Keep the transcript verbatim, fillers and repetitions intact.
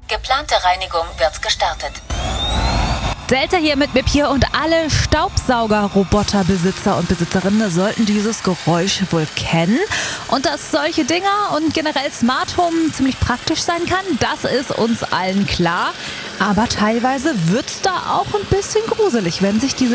Geplante Reinigung wird gestartet. Delta hier mit Mip hier und alle Staubsauger-Roboterbesitzer und Besitzerinnen sollten dieses Geräusch wohl kennen. Und dass solche Dinger und generell Smart Home ziemlich praktisch sein kann, das ist uns allen klar. Aber teilweise wird's da auch ein bisschen gruselig, wenn sich diese